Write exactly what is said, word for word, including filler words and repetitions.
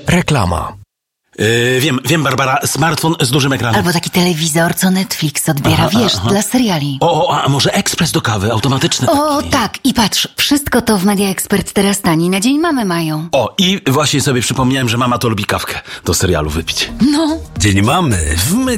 Reklama. Yy, wiem, wiem, Barbara, smartfon z dużym ekranem. Albo taki telewizor, co Netflix odbiera, Aha, wiesz, aha. dla seriali. O, a może ekspres do kawy, automatyczny O, taki. tak, i patrz, wszystko to w Media Expert teraz tani, na dzień mamy mają. O, i właśnie sobie przypomniałem, że mama to lubi kawkę do serialu wypić. No. Dzień mamy w